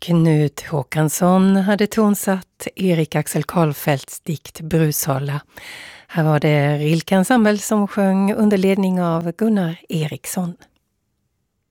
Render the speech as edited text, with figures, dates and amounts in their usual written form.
Knut Håkansson hade tonsatt Erik Axel Karlfeldts dikt Brushålla. Här var det Rilke Ensemble som sjöng under ledning av Gunnar Eriksson.